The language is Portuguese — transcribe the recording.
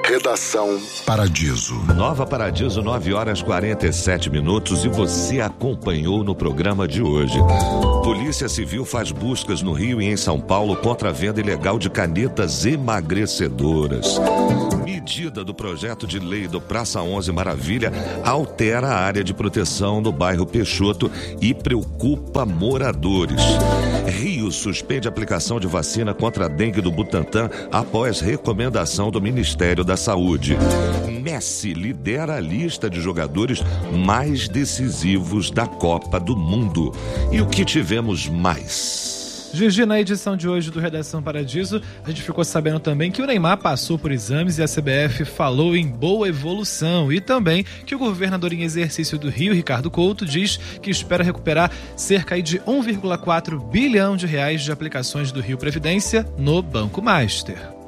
Redação Paradiso. Nova Paradiso, 9h47, e você acompanhou no programa de hoje. Polícia Civil faz buscas no Rio e em São Paulo contra a venda ilegal de canetas emagrecedoras. Medida do projeto de lei do Praça 11 Maravilha altera a área de proteção do bairro Peixoto e preocupa moradores. Rio suspende a aplicação de vacina contra a dengue do Butantan após recomendação do Ministério da Saúde. Messi lidera a lista de jogadores mais decisivos da Copa do Mundo. E o que tivemos mais? Gigi, na edição de hoje do Redação Paradiso, a gente ficou sabendo também que o Neymar passou por exames e a CBF falou em boa evolução. E também que o governador em exercício do Rio, Ricardo Couto, diz que espera recuperar cerca de 1,4 bilhão de reais de aplicações do Rio Previdência no Banco Master.